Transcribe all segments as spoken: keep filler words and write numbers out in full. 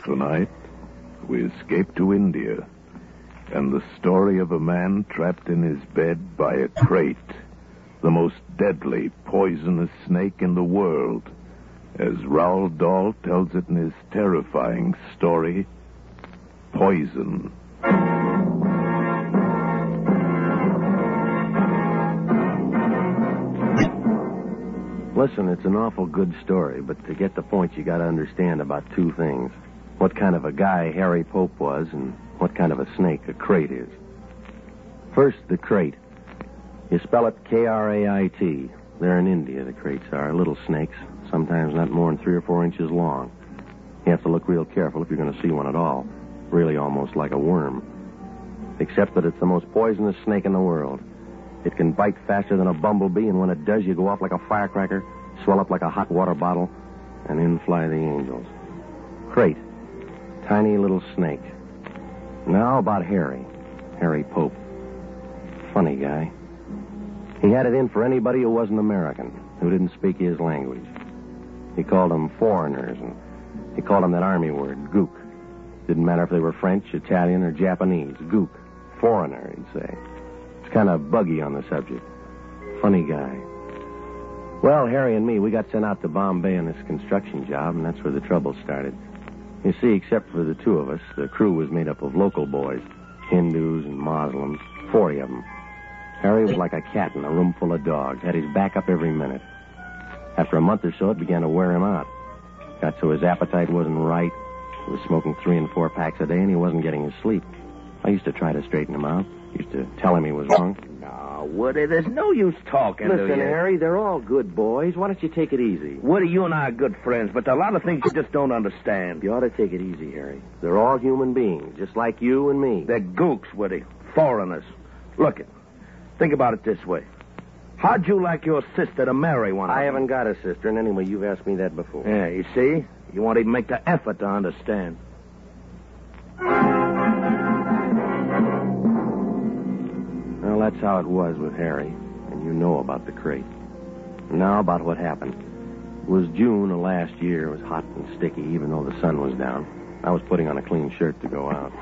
Tonight, we escape to India, and the story of a man trapped in his bed by a crate, the most deadly, poisonous snake in the world, as Roald Dahl tells it in his terrifying story, Poison. Listen, it's an awful good story, but to get the point, you gotta understand about two things. What kind of a guy Harry Pope was, and what kind of a snake a crate is. First, the crate. You spell it K R A I T. They're in India, the crates are. Little snakes, sometimes not more than three or four inches long. You have to look real careful if you're going to see one at all. Really almost like a worm. Except that it's the most poisonous snake in the world. It can bite faster than a bumblebee, and when it does, you go off like a firecracker, swell up like a hot water bottle, and in fly the angels. Crate. Tiny little snake. Now about Harry. Harry Pope. Funny guy. He had it in for anybody who wasn't American, who didn't speak his language. He called them foreigners, and he called them that army word, gook. Didn't matter if they were French, Italian, or Japanese. Gook. Foreigner, he'd say. It's kind of buggy on the subject. Funny guy. Well, Harry and me, we got sent out to Bombay on this construction job, and that's where the trouble started. You see, except for the two of us, the crew was made up of local boys. Hindus and Muslims. Forty of them. Harry was like a cat in a room full of dogs. Had his back up every minute. After a month or so, it began to wear him out. Got so his appetite wasn't right. He was smoking three and four packs a day, and he wasn't getting his sleep. I used to try to straighten him out. Used to tell him he was wrong. No, Woody, there's no use talking Listen, to you. Harry, they're all good boys. Why don't you take it easy? Woody, you and I are good friends, but there are a lot of things you just don't understand. You ought to take it easy, Harry. They're all human beings, just like you and me. They're gooks, Woody. Foreigners. Look it. Think about it this way. How'd you like your sister to marry one of I them? haven't got a sister, and anyway, you've asked me that before. Yeah, you see? You won't even make the effort to understand. Well, that's how it was with Harry, and you know about the crate. Now about what happened. It was June of last year. It was hot and sticky, even though the sun was down. I was putting on a clean shirt to go out.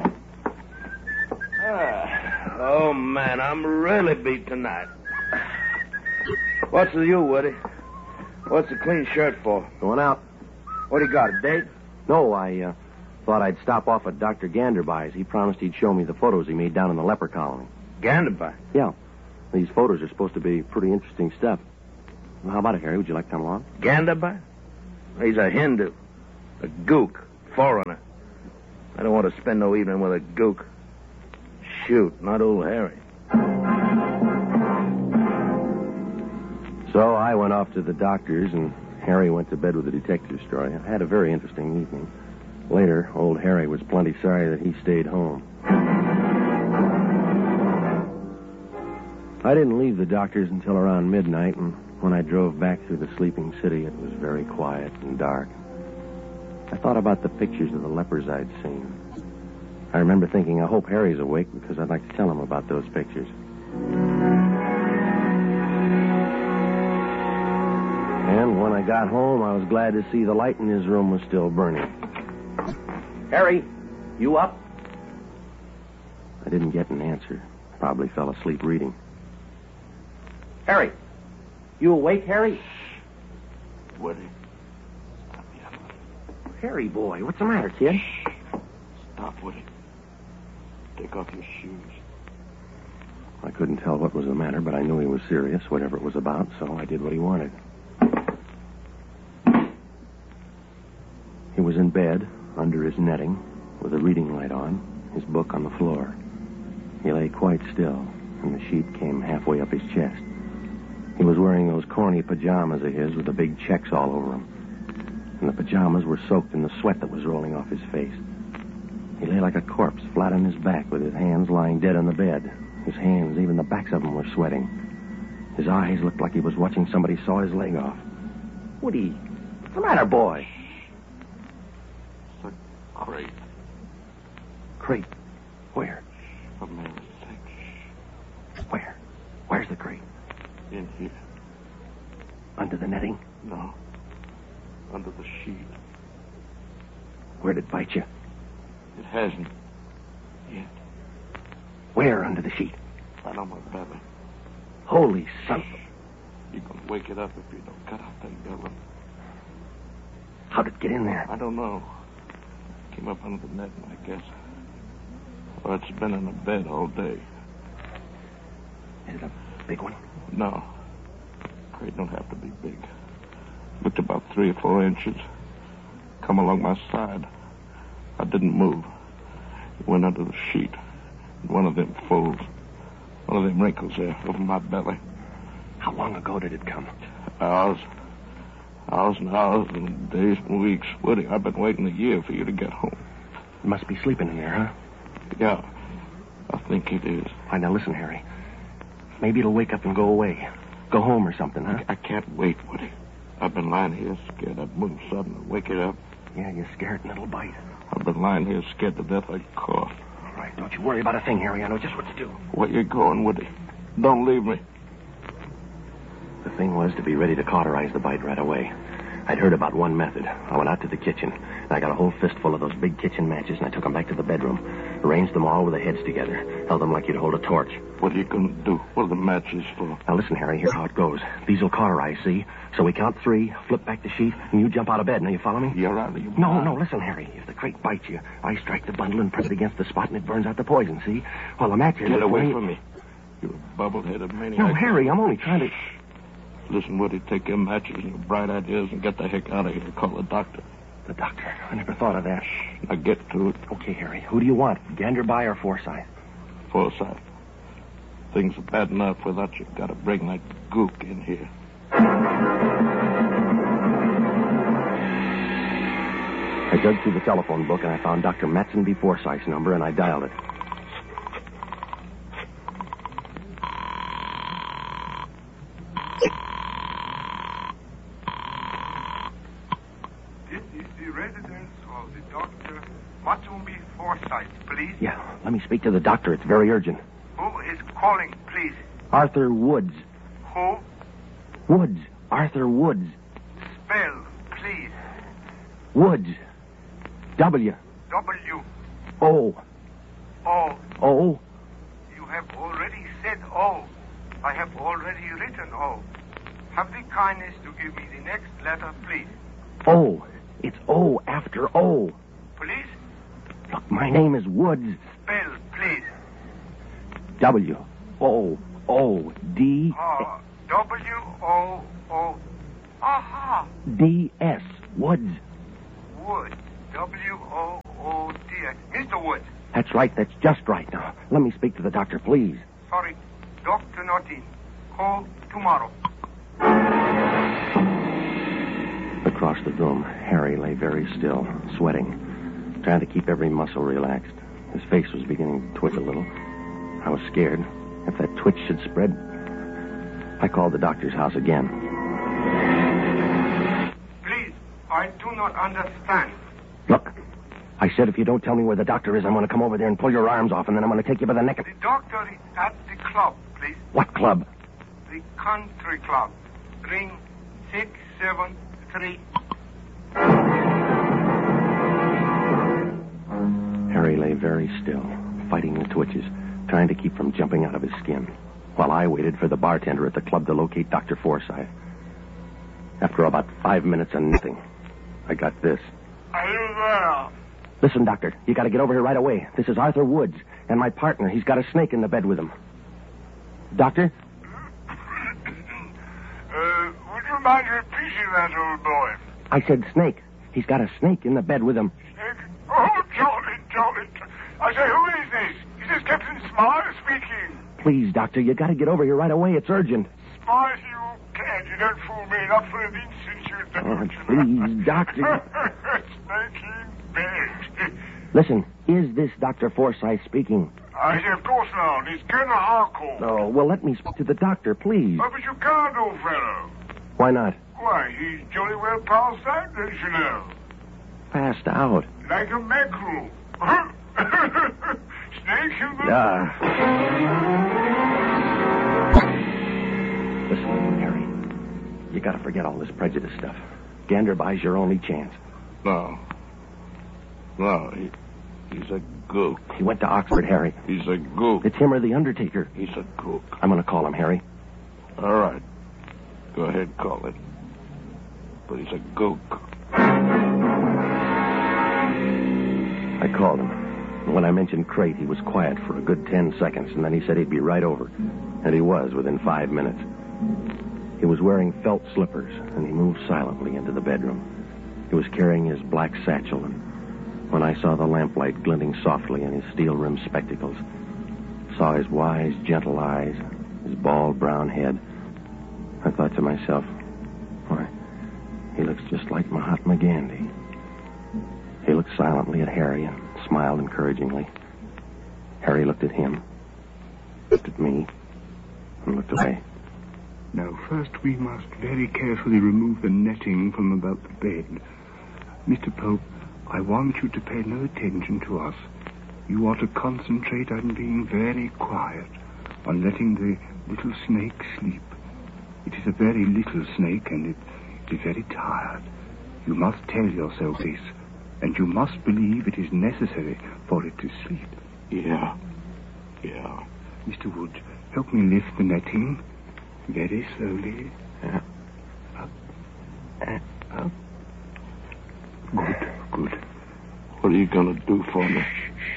Ah, oh, man, I'm really beat tonight. What's with you, Woody? What's the clean shirt for? Going out? What do you got, a date? No, I uh, thought I'd stop off at Doctor Ganderby's. He promised he'd show me the photos he made down in the leper colony. Ganderby? Yeah. These photos are supposed to be pretty interesting stuff. Well, how about it, Harry? Would you like to come along? Ganderby? He's a Hindu. A gook. Foreigner. I don't want to spend no evening with a gook. Shoot, not old Harry. So I went off to the doctor's, and Harry went to bed with a detective story. I had a very interesting evening. Later, old Harry was plenty sorry that he stayed home. I didn't leave the doctor's until around midnight, and when I drove back through the sleeping city, it was very quiet and dark. I thought about the pictures of the lepers I'd seen. I remember thinking, I hope Harry's awake, because I'd like to tell him about those pictures. And when I got home, I was glad to see the light in his room was still burning. Harry, you up? I didn't get an answer. Probably fell asleep reading. Harry, you awake, Harry? Woody. Harry, boy, what's the matter, kid? Stop, Woody. Take off your shoes. I couldn't tell what was the matter, but I knew he was serious, whatever it was about, so I did what he wanted. He was in bed, under his netting, with a reading light on, his book on the floor. He lay quite still, and the sheet came halfway up his chest. He was wearing those corny pajamas of his with the big checks all over them. And the pajamas were soaked in the sweat that was rolling off his face. He lay like a corpse, flat on his back, with his hands lying dead on the bed. His hands, even the backs of them, were sweating. His eyes looked like he was watching somebody saw his leg off. Woody, what's the matter, boy? It's a crate. Crate? Where? A man's sick. Where? Where's the crate? In here. Under the netting? No. Under the sheet. Where'd it bite you? It hasn't yet. Where under the sheet? Right on my belly. Holy son. You're going to wake it up if you don't cut out that belly. How'd it get in there? I don't know. Came up under the net, I guess. Well, it's been in the bed all day. Is it a big one? No. Crate don't have to be big. Looked about three or four inches. Come along my side. I didn't move. It went under the sheet. One of them folds. One of them wrinkles there over my belly. How long ago did it come? Hours. Hours and hours and days and weeks. Woody, I've been waiting a year for you to get home. You must be sleeping in there, huh? Yeah. I think it is. All right, now listen, Harry. Maybe it'll wake up and go away. Go home or something, huh? I, I can't wait, Woody. I've been lying here scared I'd move suddenly, wake it up. Yeah, you're scared and it'll bite. I've been lying here scared to death I'd cough. All right, don't you worry about a thing, Harry. I know just what to do. Where you going, Woody? Don't leave me. The thing was to be ready to cauterize the bite right away. I'd heard about one method. I went out to the kitchen, and I got a whole fistful of those big kitchen matches, and I took them back to the bedroom, arranged them all with the heads together, held them like you'd hold a torch. What are you going to do? What are the matches for? Now, listen, Harry, here's how it goes. These will cauterize, see? So we count three, flip back the sheet, and you jump out of bed. Now, you follow me? You're out of your No, mind. no, listen, Harry. If the crate bites you, I strike the bundle and press it against the spot, and it burns out the poison, see? Well, the matches... Get away from me. You're a bubble-headed maniac. No, Harry, I'm only trying to... Listen, Woody, take your matches and your bright ideas and get the heck out of here. Call the doctor. The doctor? I never thought of that. Now get to it. Okay, Harry. Who do you want? Ganderby or Forsyth? Forsyth. Things are bad enough without you. Gotta bring that gook in here. I dug through the telephone book and I found Doctor Matson B. Forsyth's number and I dialed it. Please? Yeah, let me speak to the doctor. It's very urgent. Who is calling, please? Arthur Woods. Who? Woods. Arthur Woods. Spell, please. Woods. W. W. O. O. O. You have already said O. I have already written O. Have the kindness to give me the next letter, please. O. It's O after O. Please? Look, my name is Woods. Spell, please. W. O. O. D. Uh, W. O. O. Aha. D. S. Woods. Woods. W. O. O. D. S. Mister Woods. That's right. That's just right. Now, let me speak to the doctor, please. Sorry. Doctor not in. Call tomorrow. Across the room, Harry lay very still, sweating, trying to keep every muscle relaxed. His face was beginning to twitch a little. I was scared. If that twitch should spread, I called the doctor's house again. Please, I do not understand. Look, I said if you don't tell me where the doctor is, I'm going to come over there and pull your arms off, and then I'm going to take you by the neck. The doctor is at the club, please. What club? The country club. Ring six seven three. Harry lay very still, fighting the twitches, trying to keep from jumping out of his skin, while I waited for the bartender at the club to locate Doctor Forsyth. After about five minutes of nothing, I got this. Are you there? Listen, Doctor, you got to get over here right away. This is Arthur Woods, and my partner. He's got a snake in the bed with him. Doctor? uh, would you mind repeating that, old boy? I said snake. He's got a snake in the bed with him. Snake? Oh, Jolly, Jolly. I say, who is this? Is this Captain Smart speaking? Please, Doctor, you got to get over here right away. It's urgent. Smart, you can't. You don't fool me. Not for an instant, you don't. Oh, please, Doctor. Snake in bed. Listen, is this Doctor Forsyth speaking? I say, of course not. It's Colonel Harcourt. Oh, well, let me speak to the doctor, please. Oh, but you can't, old fellow. Why not? Why, he's jolly well past that, don't you know? Passed out. Like a mackerel. Snake in the... Ah. Listen, Harry. You gotta forget all this prejudice stuff. Ganderby's your only chance. No. No, he, he's a gook. He went to Oxford, Harry. He's a gook. It's him or the Undertaker. He's a gook. I'm going to call him, Harry. All right. Go ahead, call it. But he's a gook. I called him. And when I mentioned crate, he was quiet for a good ten seconds, and then he said he'd be right over. And he was within five minutes. He was wearing felt slippers, and he moved silently into the bedroom. He was carrying his black satchel, and when I saw the lamplight glinting softly in his steel-rimmed spectacles, saw his wise, gentle eyes, his bald brown head, I thought to myself, why, he looks just like Mahatma Gandhi. He looked silently at Harry and smiled encouragingly. Harry looked at him, looked at me, and looked away. Now, first we must very carefully remove the netting from about the bed. Mister Pope, I want you to pay no attention to us. You are to concentrate on being very quiet, on letting the little snake sleep. It is a very little snake, and it is very tired. You must tell yourself this, and you must believe it is necessary for it to sleep. Yeah. Yeah. Mister Wood, help me lift the netting. Very slowly. Yeah. Up. And up. Good, good. What are you going to do for me?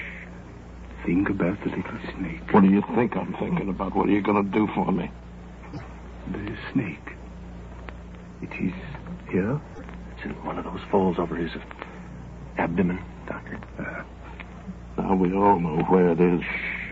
Think about the little snake. What do you think I'm thinking about? What are you going to do for me? The snake. It is here? It's in one of those folds over his abdomen, Doctor. Uh, now we all know where it is.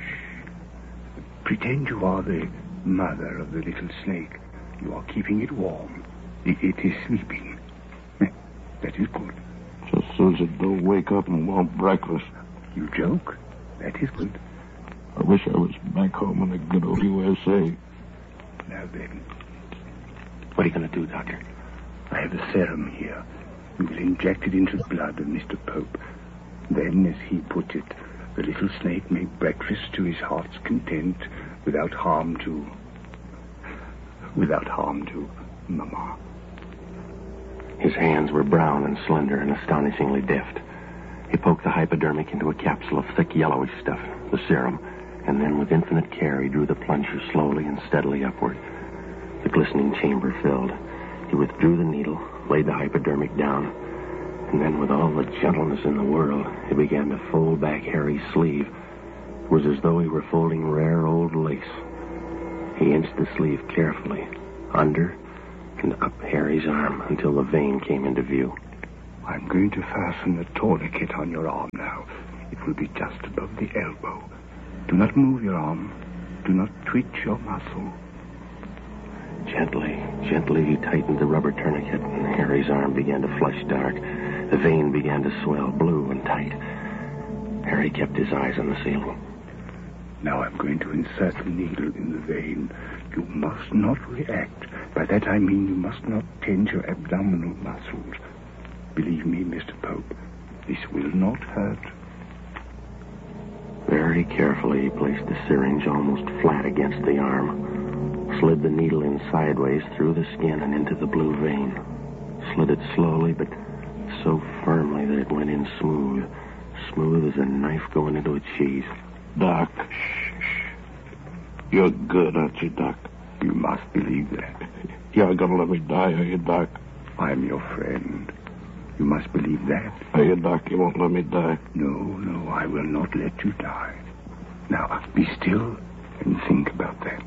Pretend you are the mother of the little snake. You are keeping it warm. It, it is sleeping. That is good. Just so as it don't wake up and want breakfast. You joke? That is good. I wish I was back home in the good old U S A. Now then. What are you going to do, Doctor? I have a serum here. You will inject it into the blood of Mister Pope. Then, as he put it, the little snake may breakfast to his heart's content without harm to... without harm to Mama. His hands were brown and slender and astonishingly deft. He poked the hypodermic into a capsule of thick yellowish stuff, the serum, and then with infinite care he drew the plunger slowly and steadily upward. The glistening chamber filled. He withdrew the needle, laid the hypodermic down, and then with all the gentleness in the world, he began to fold back Harry's sleeve. It was as though he were folding rare old lace. He inched the sleeve carefully, under and up Harry's arm until the vein came into view. I'm going to fasten a tourniquet on your arm now. It will be just above the elbow. Do not move your arm. Do not twitch your muscle. Gently, gently he tightened the rubber tourniquet, and Harry's arm began to flush dark. The vein began to swell blue and tight. Harry kept his eyes on the ceiling. Now I'm going to insert the needle in the vein. You must not react. By that I mean you must not tense your abdominal muscles. Believe me, Mister Pope, this will not hurt. Very carefully he placed the syringe almost flat against the arm, slid the needle in sideways through the skin and into the blue vein, slid it slowly but so firmly that it went in smooth, smooth as a knife going into a cheese. Doc, shh, shh. You're good, aren't you, Doc? You must believe that. You're not gonna let me die, are you, Doc? I'm your friend. You must believe that. Are you, Doc? You won't let me die. No, no, I will not let you die. Now, be still and think about that.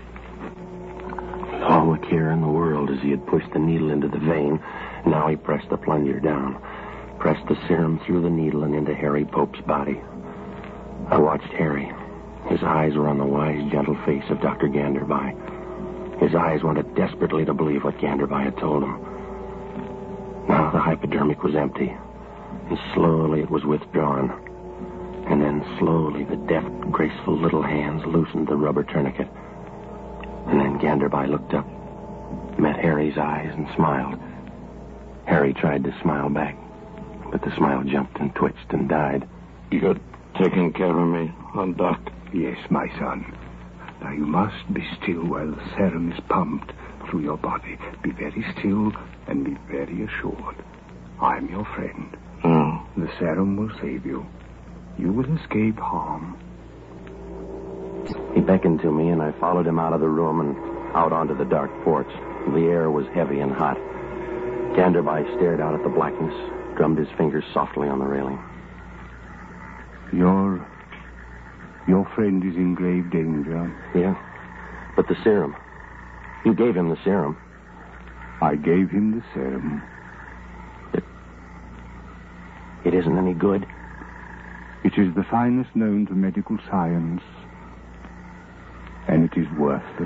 With all the care in the world as he had pushed the needle into the vein, now he pressed the plunger down, pressed the serum through the needle and into Harry Pope's body. I watched Harry. His eyes were on the wise, gentle face of Doctor Ganderby. His eyes wanted desperately to believe what Ganderby had told him. Now the hypodermic was empty, and slowly it was withdrawn. And then slowly the deft, graceful little hands loosened the rubber tourniquet. And then Ganderby looked up, met Harry's eyes, and smiled. Harry tried to smile back, but the smile jumped and twitched and died. You're taking care of me, huh, Doc? Yes, my son. Now you must be still while the serum is pumped through your body. Be very still and be very assured. I'm your friend. Oh. The serum will save you. You will escape harm. He beckoned to me, and I followed him out of the room and out onto the dark porch. The air was heavy and hot. Ganderby stared out at the blackness, drummed his fingers softly on the railing. Your... your friend is in grave danger. Yeah? But the serum. You gave him the serum. I gave him the serum. It... It isn't any good. It is the finest known to medical science. And it is worthless.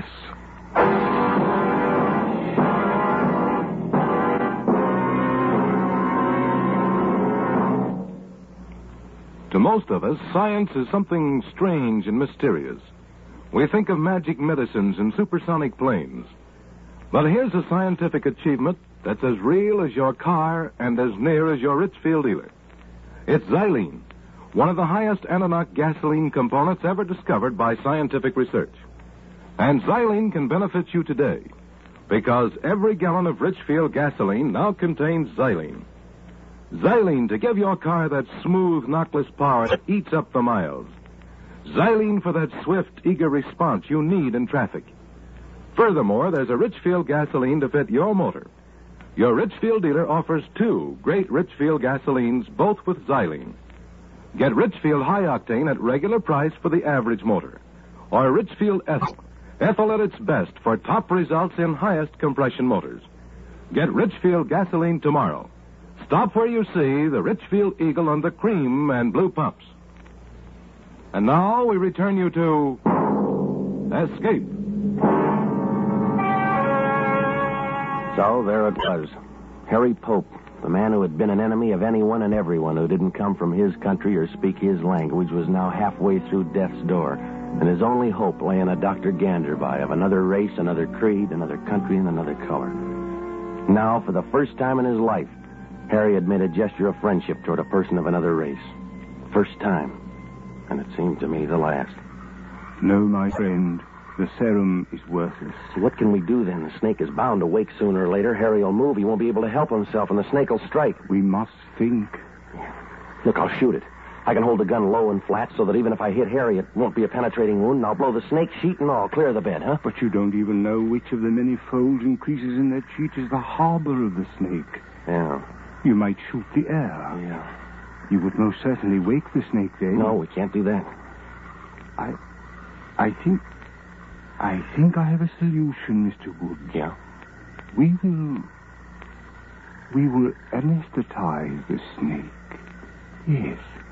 To most of us, science is something strange and mysterious. We think of magic medicines and supersonic planes. But here's a scientific achievement that's as real as your car and as near as your Richfield dealer. It's xylene, one of the highest antinought gasoline components ever discovered by scientific research. And xylene can benefit you today, because every gallon of Richfield gasoline now contains xylene. Xylene to give your car that smooth, knockless power that eats up the miles. Xylene for that swift, eager response you need in traffic. Furthermore, there's a Richfield gasoline to fit your motor. Your Richfield dealer offers two great Richfield gasolines, both with xylene. Get Richfield High Octane at regular price for the average motor. Or Richfield Ethyl. Ethyl at its best for top results in highest compression motors. Get Richfield gasoline tomorrow. Stop where you see the Richfield Eagle on the cream and blue pumps. And now we return you to Escape. So there it was. Harry Pope, the man who had been an enemy of anyone and everyone who didn't come from his country or speak his language, was now halfway through death's door. And his only hope lay in a Doctor Ganderby of another race, another creed, another country, and another color. Now, for the first time in his life, Harry had made a gesture of friendship toward a person of another race. First time. And it seemed to me the last. No, my friend. The serum is worthless. So what can we do then? The snake is bound to wake sooner or later. Harry will move. He won't be able to help himself, and the snake will strike. We must think. Look, I'll shoot it. I can hold the gun low and flat so that even if I hit Harry, it won't be a penetrating wound, and I'll blow the snake sheet and all clear the bed, huh? But you don't even know which of the many folds and creases in that sheet is the harbor of the snake. Yeah. You might shoot the air. Yeah. You would most certainly wake the snake then. No, we can't do that. I... I think... I think I have a solution, Mister Wood. Yeah? We will... We will anesthetize the snake. Yes.